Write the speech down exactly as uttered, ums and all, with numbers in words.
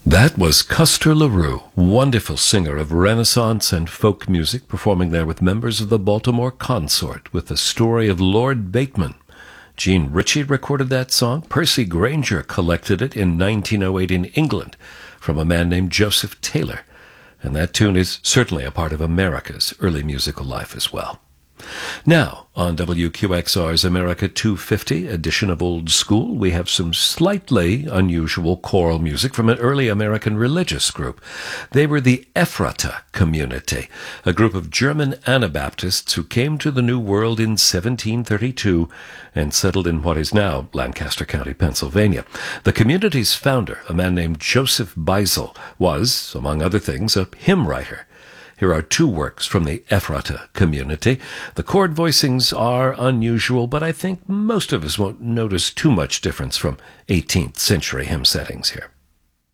That was Custer LaRue, wonderful singer of Renaissance and folk music, performing there with members of the Baltimore Consort with the story of Lord Bateman. Gene Ritchie recorded that song. Percy Grainger collected it in nineteen oh eight in England from a man named Joseph Taylor. And that tune is certainly a part of America's early musical life as well. Now, on W Q X R's America two fifty edition of Old School, we have some slightly unusual choral music from an early American religious group. They were the Ephrata Community, a group of German Anabaptists who came to the New World in seventeen thirty-two and settled in what is now Lancaster County, Pennsylvania. The community's founder, a man named Joseph Beisel, was, among other things, a hymn writer. Here are two works from the Ephrata Community. The chord voicings are unusual, but I think most of us won't notice too much difference from eighteenth century hymn settings here.